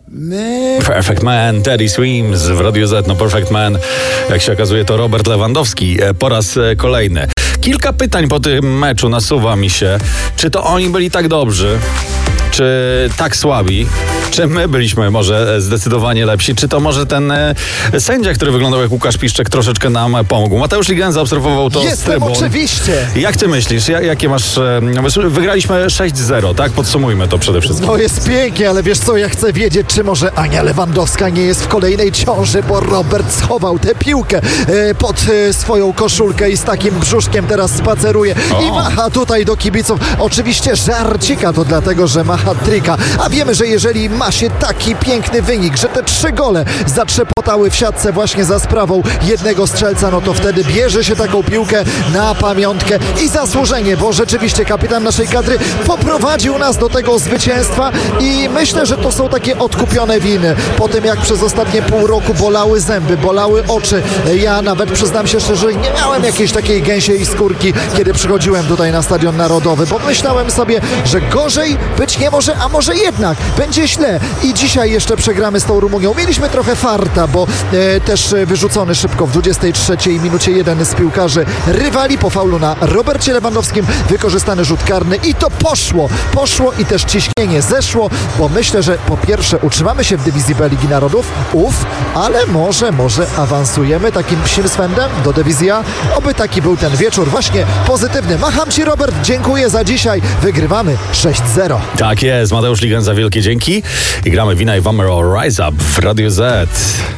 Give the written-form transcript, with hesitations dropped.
Perfect Man, Teddy Swims w Radiu Z. No Perfect Man, jak się okazuje, to Robert Lewandowski po raz kolejny. Kilka pytań po tym meczu nasuwa mi się. Czy to oni byli tak dobrzy? Czy tak słabi? Czy my byliśmy może zdecydowanie lepsi? Czy to może ten sędzia, który wyglądał jak Łukasz Piszczek, troszeczkę nam pomógł? Mateusz Ligen zaobserwował to z trybun. Oczywiście. Jak ty myślisz? Jakie masz... Wygraliśmy 6-0, tak? Podsumujmy to przede wszystkim. No jest pięknie, ale wiesz co, ja chcę wiedzieć, czy może Ania Lewandowska nie jest w kolejnej ciąży, bo Robert schował tę piłkę pod swoją koszulkę i z takim brzuszkiem teraz spaceruje i macha tutaj do kibiców. Oczywiście żarcika to dlatego, że ma hat-tricka, a wiemy, że jeżeli ma się taki piękny wynik, że te 3 gole zatrzepotały w siatce właśnie za sprawą jednego strzelca, no to wtedy bierze się taką piłkę na pamiątkę i zasłużenie, bo rzeczywiście kapitan naszej kadry poprowadził nas do tego zwycięstwa i myślę, że to są takie odkupione winy. Po tym jak przez ostatnie pół roku bolały zęby, bolały oczy, ja nawet przyznam się szczerze, nie miałem jakiejś takiej gęsiej skórki, kiedy przychodziłem tutaj na Stadion Narodowy, bo myślałem sobie, że gorzej być nie może, a może jednak będzie źle i dzisiaj jeszcze przegramy z tą Rumunią. Mieliśmy trochę farta, bo też wyrzucony szybko w 23 minucie jeden z piłkarzy rywali po faulu na Robercie Lewandowskim, wykorzystany rzut karny i to poszło i też ciśnienie zeszło, bo myślę, że po pierwsze utrzymamy się w dywizji B Ligi Narodów, ale może awansujemy takim psim swędem do dywizji A. Oby taki był ten wieczór właśnie pozytywny. Macham Ci, Robert, dziękuję za dzisiaj. Wygrywamy 6-0. Tak jest, Mateusz Ligen za wielkie dzięki i gramy Wina i Wammer Rise Up w Radiu Z.